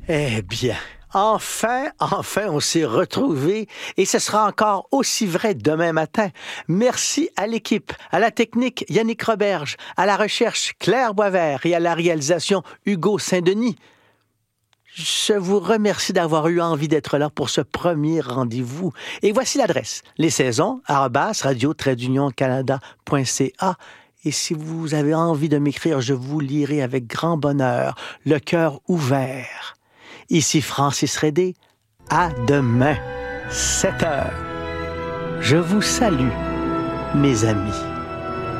Eh bien, enfin, on s'est retrouvés et ce sera encore aussi vrai demain matin. Merci à l'équipe, à la technique Yannick Roberge, à la recherche Claire Boisvert et à la réalisation Hugo Saint-Denis. Je vous remercie d'avoir eu envie d'être là pour ce premier rendez-vous. Et voici l'adresse, lessaisons@radio-canada.ca. Et si vous avez envie de m'écrire, je vous lirai avec grand bonheur, le cœur ouvert. Ici Francis Rédé. À demain, 7 heures. Je vous salue, mes amis.